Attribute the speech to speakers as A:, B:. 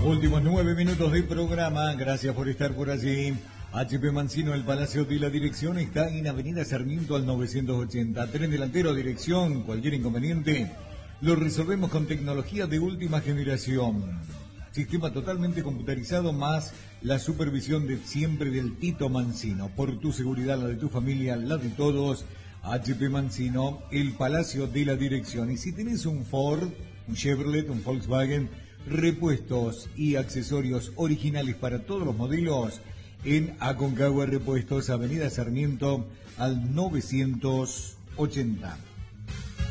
A: Últimos 9 minutos de programa, gracias por estar por allí. HP Mancino, el Palacio de la Dirección, está en Avenida Sarmiento al 980. Tren delantero, dirección, cualquier inconveniente, lo resolvemos con tecnología de última generación. Sistema totalmente computarizado más la supervisión de siempre del Tito Mancino. Por tu seguridad, la de tu familia, la de todos, HP Mancino, el Palacio de la Dirección. Y si tenés un Ford, un Chevrolet, un Volkswagen, repuestos y accesorios originales para todos los modelos en Aconcagua Repuestos, Avenida Sarmiento al 980.